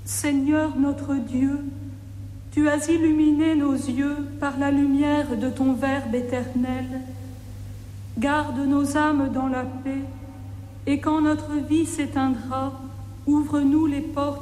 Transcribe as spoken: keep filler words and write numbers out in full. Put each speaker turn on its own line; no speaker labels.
Seigneur notre Dieu, tu as illuminé nos yeux par la lumière de ton Verbe éternel. Garde nos âmes dans la paix, et quand notre vie s'éteindra, ouvre-nous les portes